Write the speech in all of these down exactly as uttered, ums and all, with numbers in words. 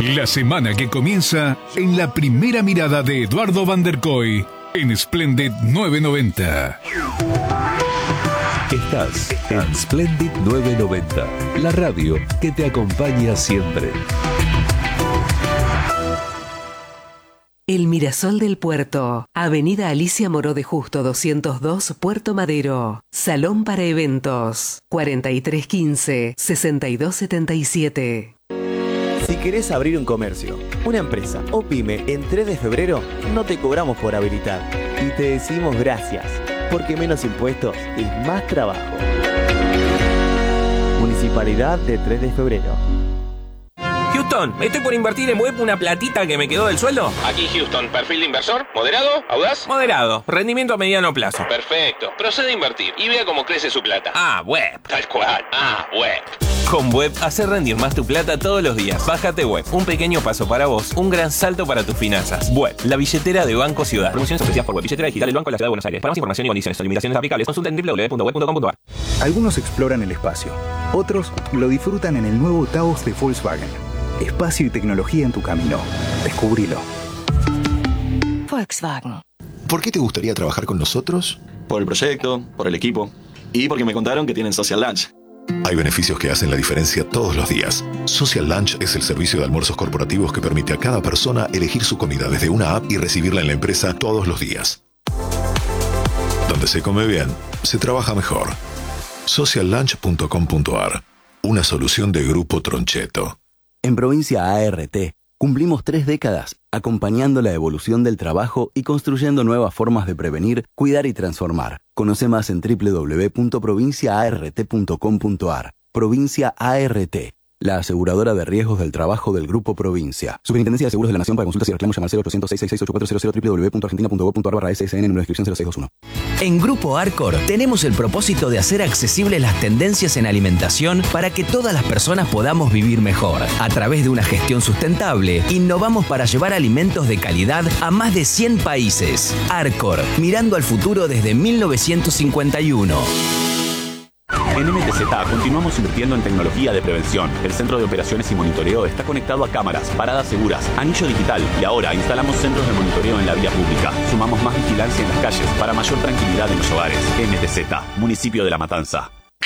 La semana que comienza en la primera mirada de Eduardo Van der Kooi en Splendid nueve noventa. Estás en Splendid nueve noventa, la radio que te acompaña siempre. El Mirasol del Puerto, Avenida Alicia Moró de Justo doscientos dos, Puerto Madero. Salón para eventos, cuarenta y tres quince, sesenta y dos setenta y siete. Si querés abrir un comercio, una empresa o pyme en tres de febrero, no te cobramos por habilitar. Y te decimos gracias, porque menos impuestos es más trabajo. Municipalidad de tres de febrero. Houston, estoy por invertir en web una platita que me quedó del sueldo. Aquí Houston, perfil de inversor, moderado, audaz. Moderado, rendimiento a mediano plazo. Perfecto, procede a invertir y vea cómo crece su plata. Ah, web. Tal cual, ah, web. Con Web, hacer rendir más tu plata todos los días. Bájate Web, un pequeño paso para vos, un gran salto para tus finanzas. Web, la billetera de Banco Ciudad. Promociones ofrecidas por Web, billetera digital del Banco de la Ciudad de Buenos Aires. Para más información y condiciones o limitaciones aplicables, consulta en doble u doble u doble u punto web punto com punto a r. Algunos exploran el espacio, otros lo disfrutan en el nuevo Taos de Volkswagen. Espacio y tecnología en tu camino. Descubrilo. Volkswagen. ¿Por qué te gustaría trabajar con nosotros? Por el proyecto, por el equipo y porque me contaron que tienen Social Lunch. Hay beneficios que hacen la diferencia todos los días. Social Lunch es el servicio de almuerzos corporativos que permite a cada persona elegir su comida desde una app y recibirla en la empresa todos los días. Donde se come bien, se trabaja mejor. social lunch punto com punto a r. Una solución de Grupo Troncheto. En Provincia A R T, cumplimos tres décadas acompañando la evolución del trabajo y construyendo nuevas formas de prevenir, cuidar y transformar. Conoce más en doble u doble u doble u punto provincia a r t punto com punto a r. Provincia A R T, la aseguradora de riesgos del trabajo del Grupo Provincia. Superintendencia de Seguros de la Nación. Para consultas y reclamos llama al cero ochocientos, seis seis seis, ocho cuatro cero cero, doble u doble u doble u punto argentina punto gob punto a r barra S S N, número de inscripción cero seis dos uno. En Grupo Arcor tenemos el propósito de hacer accesibles las tendencias en alimentación para que todas las personas podamos vivir mejor. A través de una gestión sustentable, innovamos para llevar alimentos de calidad a más de cien países. Arcor, mirando al futuro desde mil novecientos cincuenta y uno. En M T Z continuamos invirtiendo en tecnología de prevención. El centro de operaciones y monitoreo está conectado a cámaras, paradas seguras, anillo digital y ahora instalamos centros de monitoreo en la vía pública. Sumamos más vigilancia en las calles para mayor tranquilidad en los hogares. M T Z, Municipio de La Matanza.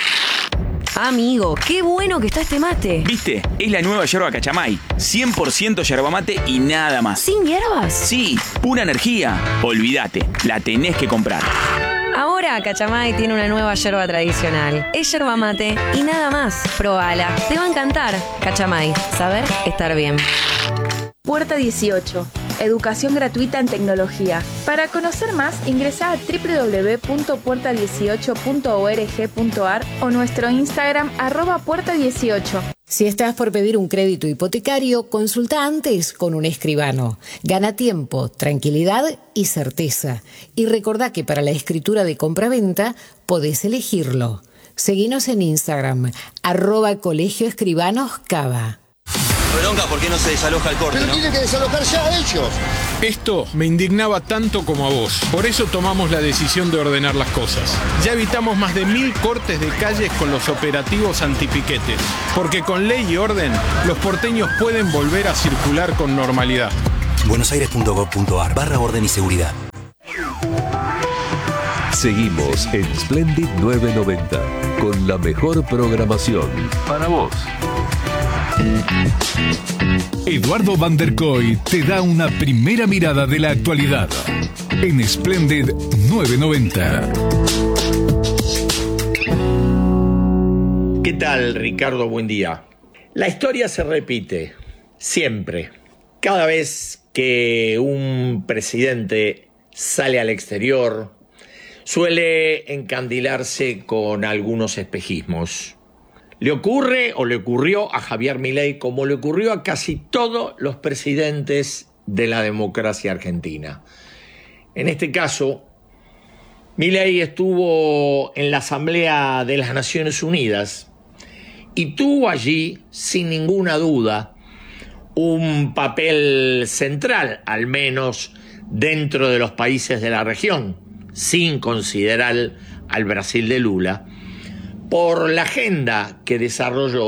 Amigo, qué bueno que está este mate. ¿Viste? Es la nueva yerba Cachamay. cien por ciento yerba mate y nada más. ¿Sin hierbas? Sí, pura energía. Olvídate, la tenés que comprar. Ahora Cachamay tiene una nueva yerba tradicional. Es yerba mate y nada más. Probala, te va a encantar. Cachamay, saber estar bien. Puerta dieciocho. Educación gratuita en tecnología. Para conocer más, ingresa a doble u doble u doble u punto puerta dieciocho punto org punto a r o nuestro Instagram arroba puerta dieciocho. Si estás por pedir un crédito hipotecario, consulta antes con un escribano. Gana tiempo, tranquilidad y certeza. Y recordá que para la escritura de compraventa podés elegirlo. Seguinos en Instagram, arroba Colegio Escribanos Cava. Bronca, ¿por qué no se desaloja el corte? Pero ¿no? tienen que desalojar ya ellos. Esto me indignaba tanto como a vos. Por eso tomamos la decisión de ordenar las cosas. Ya evitamos más de mil cortes de calles con los operativos antipiquetes. Porque con ley y orden, los porteños pueden volver a circular con normalidad. buenosaires punto gob punto a r barra orden y seguridad. Seguimos en Splendid nueve noventa con la mejor programación para vos. Eduardo Van der Kooi te da una primera mirada de la actualidad en Splendid nueve noventa. ¿Qué tal, Ricardo? Buen día. La historia se repite siempre. Cada vez que un presidente sale al exterior, suele encandilarse con algunos espejismos. Le ocurre o le ocurrió a Javier Milei como le ocurrió a casi todos los presidentes de la democracia argentina. En este caso, Milei estuvo en la Asamblea de las Naciones Unidas y tuvo allí, sin ninguna duda, un papel central, al menos dentro de los países de la región, sin considerar al Brasil de Lula, por la agenda que desarrolló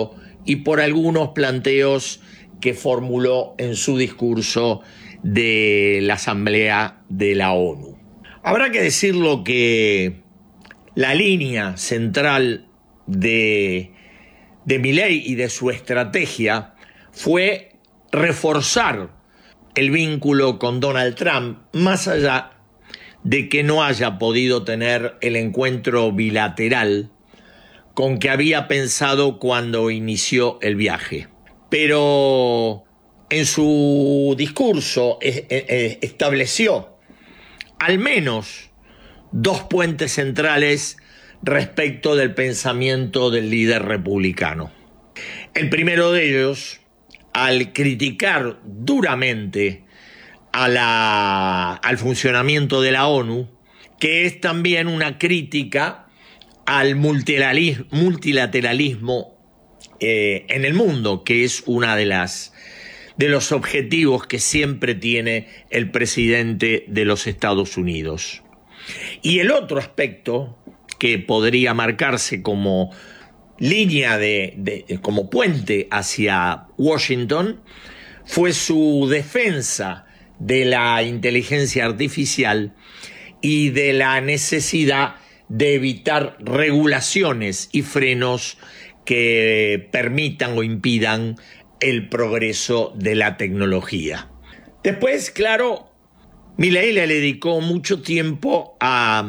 y por algunos planteos que formuló en su discurso de la Asamblea de la ONU. Habrá que decirlo que la línea central de, de Milei y de su estrategia fue reforzar el vínculo con Donald Trump, más allá de que no haya podido tener el encuentro bilateral con que había pensado cuando inició el viaje. Pero en su discurso estableció al menos dos puentes centrales respecto del pensamiento del líder republicano. El primero de ellos, al criticar duramente a la, al funcionamiento de la ONU, que es también una crítica al multilateralismo, multilateralismo eh, en el mundo, que es una de las de los objetivos que siempre tiene el presidente de los Estados Unidos. Y el otro aspecto que podría marcarse como línea de, de como puente hacia Washington fue su defensa de la inteligencia artificial y de la necesidad de evitar regulaciones y frenos que permitan o impidan el progreso de la tecnología. Después, claro, Milei le dedicó mucho tiempo a,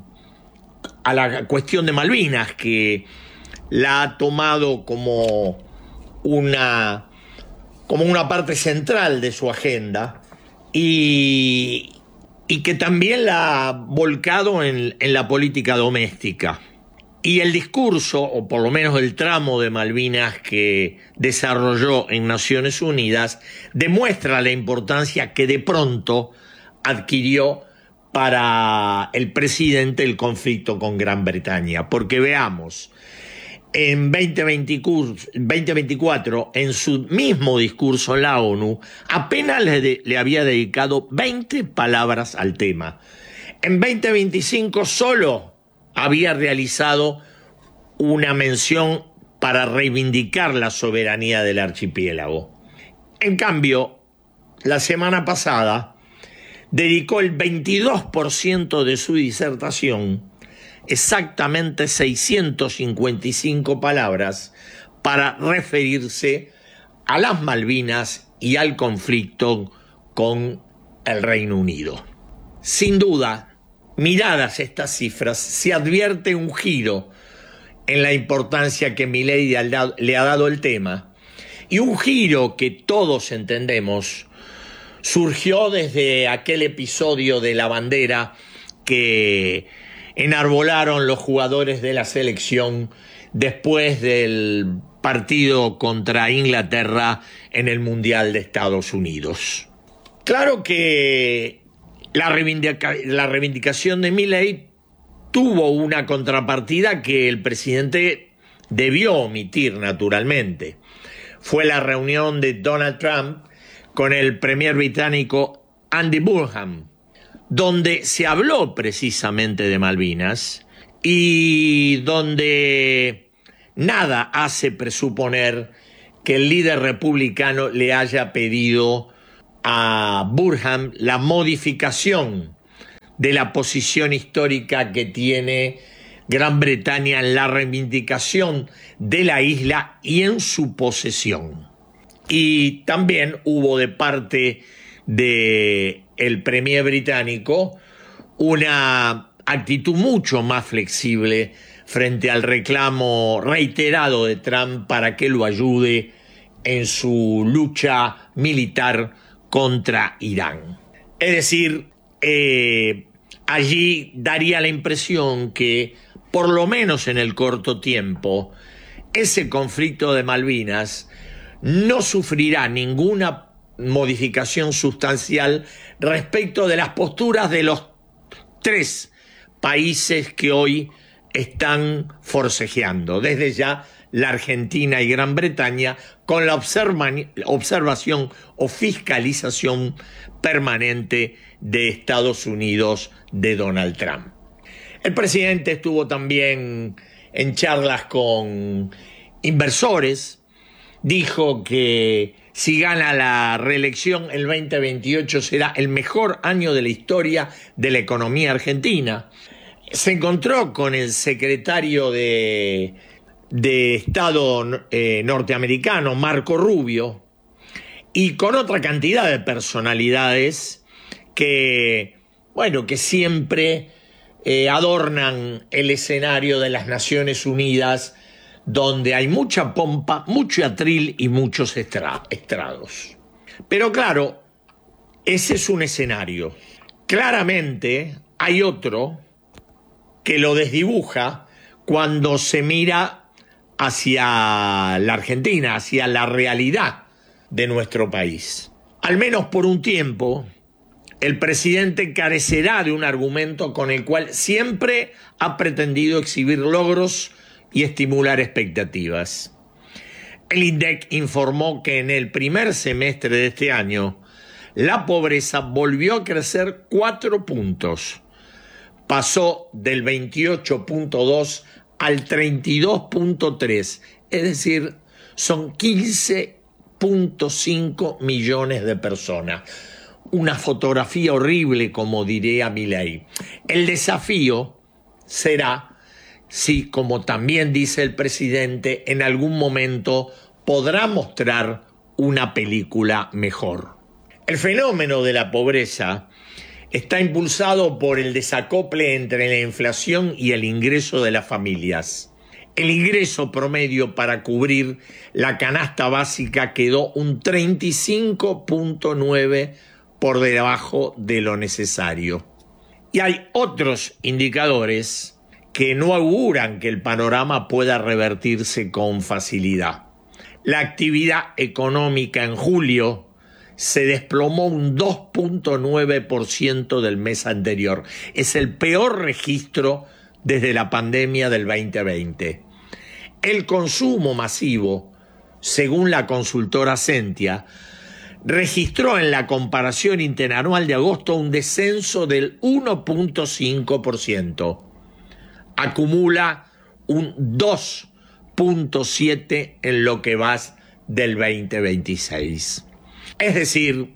a la cuestión de Malvinas, que la ha tomado como una, como una parte central de su agenda y, y que también la ha volcado en, en la política doméstica. Y el discurso, o por lo menos el tramo de Malvinas que desarrolló en Naciones Unidas, demuestra la importancia que de pronto adquirió para el presidente el conflicto con Gran Bretaña. Porque veamos, en veinte veinticuatro, en su mismo discurso en la ONU, apenas le, de, le había dedicado veinte palabras al tema. En veinte veinticinco solo había realizado una mención para reivindicar la soberanía del archipiélago. En cambio, la semana pasada dedicó el veintidós por ciento de su disertación, exactamente seiscientas cincuenta y cinco palabras, para referirse a las Malvinas y al conflicto con el Reino Unido. Sin duda, miradas estas cifras, se advierte un giro en la importancia que Milei le ha dado el tema, y un giro que todos entendemos surgió desde aquel episodio de la bandera que enarbolaron los jugadores de la selección después del partido contra Inglaterra en el Mundial de Estados Unidos. Claro que La, reivindica- la reivindicación de Milei tuvo una contrapartida que el presidente debió omitir naturalmente. Fue la reunión de Donald Trump con el premier británico Andy Burnham, donde se habló precisamente de Malvinas y donde nada hace presuponer que el líder republicano le haya pedido a Burnham la modificación de la posición histórica que tiene Gran Bretaña en la reivindicación de la isla y en su posesión. Y también hubo de parte del premier británico una actitud mucho más flexible frente al reclamo reiterado de Trump para que lo ayude en su lucha militar contra Irán. Es decir, eh, allí daría la impresión que, por lo menos en el corto tiempo, ese conflicto de Malvinas no sufrirá ninguna modificación sustancial respecto de las posturas de los tres países que hoy están forcejeando, desde ya la Argentina y Gran Bretaña, con la observa- observación o fiscalización permanente de Estados Unidos de Donald Trump. El presidente estuvo también en charlas con inversores dijo que si gana la reelección el veinte veintiocho será el mejor año de la historia de la economía argentina. Se encontró con el secretario de, de Estado eh, norteamericano, Marco Rubio, y con otra cantidad de personalidades que, bueno, que siempre eh, adornan el escenario de las Naciones Unidas, donde hay mucha pompa, mucho atril y muchos estra- estrados. Pero claro, ese es un escenario. Claramente hay otro que lo desdibuja cuando se mira hacia la Argentina, hacia la realidad de nuestro país. Al menos por un tiempo, el presidente carecerá de un argumento con el cual siempre ha pretendido exhibir logros y estimular expectativas. El INDEC informó que en el primer semestre de este año la pobreza volvió a crecer cuatro puntos. Pasó del veintiocho punto dos al treinta y dos punto tres, es decir, son quince punto cinco millones de personas. Una fotografía horrible, como diría Milei. El desafío será si, como también dice el presidente, en algún momento podrá mostrar una película mejor. El fenómeno de la pobreza está impulsado por el desacople entre la inflación y el ingreso de las familias. El ingreso promedio para cubrir la canasta básica quedó un treinta y cinco punto nueve por debajo de lo necesario. Y hay otros indicadores que no auguran que el panorama pueda revertirse con facilidad. La actividad económica en julio se desplomó un dos punto nueve por ciento del mes anterior. Es el peor registro desde la pandemia del veinte veinte. El consumo masivo, según la consultora Sentia, registró en la comparación interanual de agosto un descenso del uno punto cinco por ciento. Acumula un dos punto siete por ciento en lo que va del veinte veintiséis. Es decir,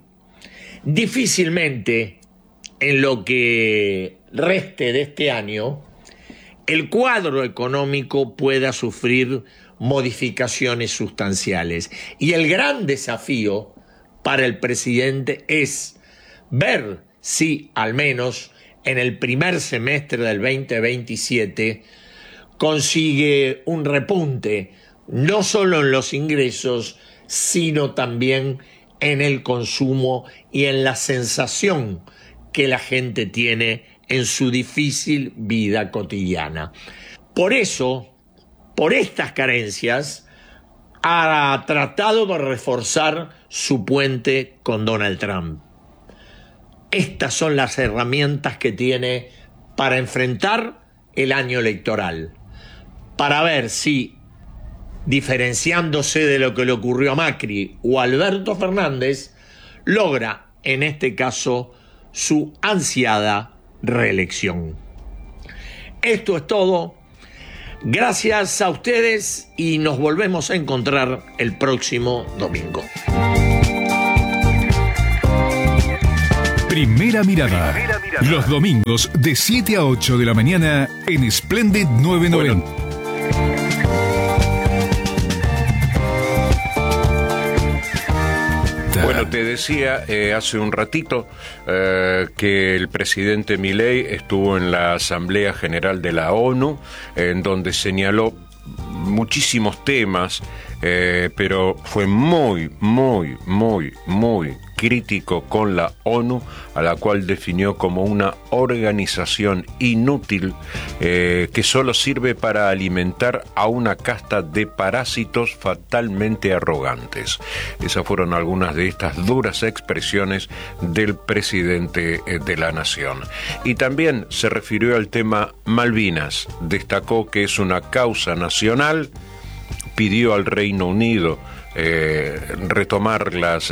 difícilmente en lo que reste de este año el cuadro económico pueda sufrir modificaciones sustanciales. Y el gran desafío para el presidente es ver si, al menos en el primer semestre del veinte veintisiete, consigue un repunte, no solo en los ingresos, sino también en el consumo y en la sensación que la gente tiene en su difícil vida cotidiana. Por eso, por estas carencias, ha tratado de reforzar su puente con Donald Trump. Estas son las herramientas que tiene para enfrentar el año electoral, para ver si, diferenciándose de lo que le ocurrió a Macri o a Alberto Fernández, logra, en este caso, su ansiada reelección. Esto es todo. Gracias a ustedes y nos volvemos a encontrar el próximo domingo. Primera mirada. Primera mirada. Los domingos de siete a ocho de la mañana en Splendid novecientos noventa. Bueno. Bueno, te decía eh, hace un ratito eh, que el presidente Milei estuvo en la Asamblea General de la ONU, en donde señaló muchísimos temas, eh, pero fue muy, muy, muy, muy crítico con la ONU, a la cual definió como una organización inútil eh, que solo sirve para alimentar a una casta de parásitos fatalmente arrogantes. Esas fueron algunas de estas duras expresiones del presidente de la nación. Y también se refirió al tema Malvinas. Destacó que es una causa nacional, pidió al Reino Unido Eh, retomar las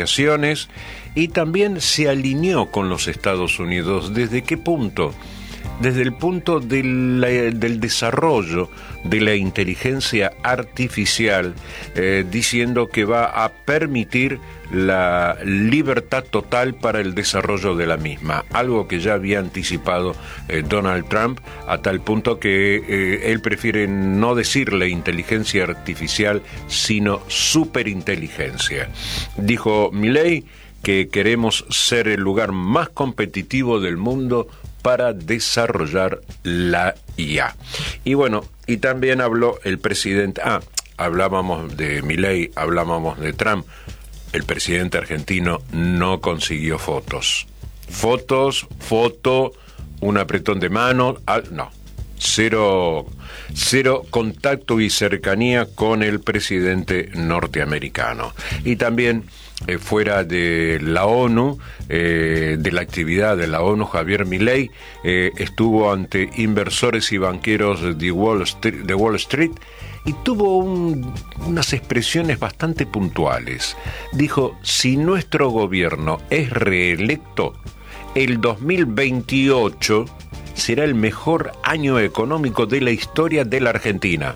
negociaciones y también se alineó con los Estados Unidos. ¿Desde qué punto? desde el punto de la, del desarrollo de la inteligencia artificial, eh, diciendo que va a permitir la libertad total para el desarrollo de la misma, algo que ya había anticipado eh, Donald Trump, a tal punto que eh, él prefiere no decirle inteligencia artificial, sino superinteligencia. Dijo Milei que queremos ser el lugar más competitivo del mundo para desarrollar la I A. Y bueno, y también habló el presidente, ah, hablábamos de Milei, hablábamos de Trump. El presidente argentino no consiguió fotos. Fotos, foto, un apretón de mano, al, no. Cero, cero contacto y cercanía con el presidente norteamericano. Y también eh, fuera de la ONU, eh, de la actividad de la ONU, Javier Milei eh, estuvo ante inversores y banqueros de Wall Street, de Wall Street y tuvo un, unas expresiones bastante puntuales. Dijo, si nuestro gobierno es reelecto, el dos mil veintiocho será el mejor año económico de la historia de la Argentina.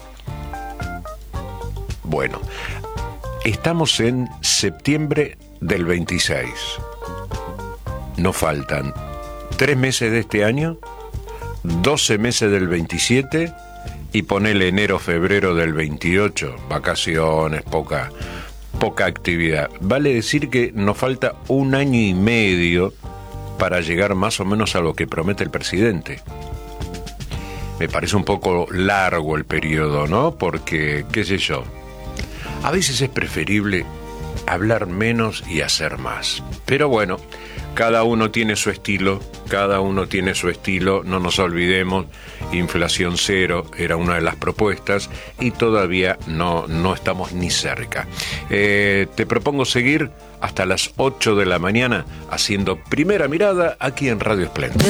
Bueno, estamos en septiembre del veintiséis. Nos faltan tres meses de este año, doce meses del veintisiete y ponele enero, febrero del veintiocho. Vacaciones, poca, poca actividad. Vale decir que nos falta un año y medio para llegar más o menos a lo que promete el presidente. Me parece un poco largo el periodo, ¿no? Porque, qué sé yo, a veces es preferible hablar menos y hacer más. Pero bueno, cada uno tiene su estilo, cada uno tiene su estilo, no nos olvidemos, inflación cero era una de las propuestas y todavía no, no estamos ni cerca. Eh, te propongo seguir hasta las ocho de la mañana haciendo Primera Mirada aquí en Radio Esplendid.